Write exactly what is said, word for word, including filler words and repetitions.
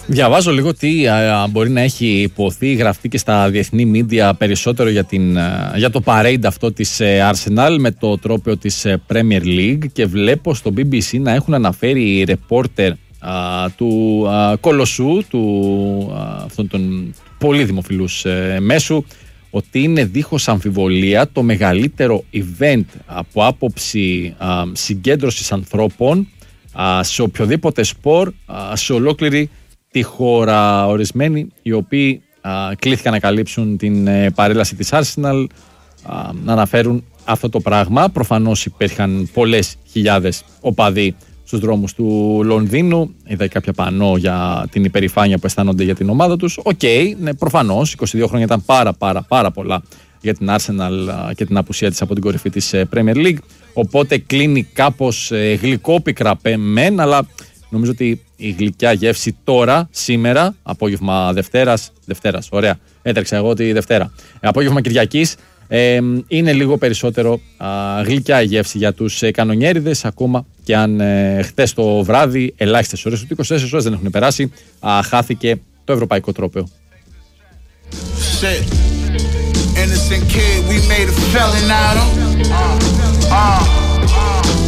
Διαβάζω λίγο τι α, μπορεί να έχει υποθεί, γραφτεί και στα διεθνή μίντια περισσότερο για, την, α, για το parade αυτό της ε, Arsenal με το τρόπαιο της ε, Premier League, και βλέπω στο μπι μπι σι να έχουν αναφέρει ρεπόρτερ α, του α, Κολοσσού, του α, αυτόν τον πολύ δημοφιλούς ε, μέσου, ότι είναι δίχως αμφιβολία το μεγαλύτερο event από άποψη α, συγκέντρωσης ανθρώπων α, σε οποιοδήποτε σπορ α, σε ολόκληρη τη χώρα. Ορισμένοι οι οποίοι α, κλήθηκαν να καλύψουν την ε, παρέλαση της Arsenal α, να αναφέρουν αυτό το πράγμα. Προφανώς υπήρχαν πολλές χιλιάδες οπαδοί στους δρόμους του Λονδίνου. Είδα κάποια πανό για την υπερηφάνεια που αισθάνονται για την ομάδα τους. Οκ, okay, ναι, προφανώς είκοσι δύο χρόνια ήταν πάρα πάρα πάρα πολλά για την Arsenal α, και την απουσία της από την κορυφή της ε, Premier League. Οπότε κλείνει κάπως ε, γλυκόπικρα μεν, αλλά νομίζω ότι η γλυκιά γεύση τώρα, σήμερα, απόγευμα Δευτέρας, Δευτέρας, ωραία, έτρεξα εγώ τη Δευτέρα, απόγευμα Κυριακής, ε, είναι λίγο περισσότερο α, γλυκιά η γεύση για τους ε, κανονιέριδες, ακόμα και αν ε, χτες το βράδυ, ελάχιστες ώρες, ούτε είκοσι τέσσερις ώρες δεν έχουν περάσει, α, χάθηκε το ευρωπαϊκό τρόπαιο. Shit. Innocent kid, we made a felon out of him. Uh, uh.